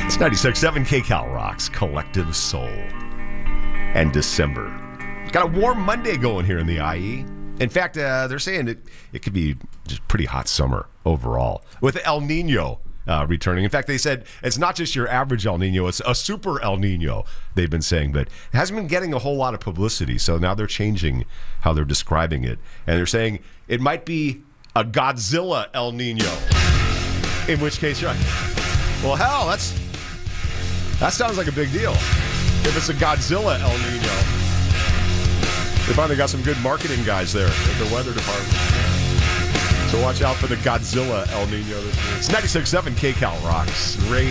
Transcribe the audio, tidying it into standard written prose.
It's 96.7 KCal Rocks, Collective Soul. And December. Got a warm Monday going here in the IE. In fact, they're saying it could be just pretty hot summer overall with El Nino returning. In fact, they said it's not just your average El Nino, it's a super El Nino, they've been saying, but it hasn't been getting a whole lot of publicity, so now they're changing how they're describing it. And they're saying it might be a Godzilla El Nino, in which case you're like, well, hell, that sounds like a big deal. If it's a Godzilla El Nino. They finally got some good marketing guys there at the weather department. So watch out for the Godzilla El Nino this year. It's 96.7 KCal Rocks.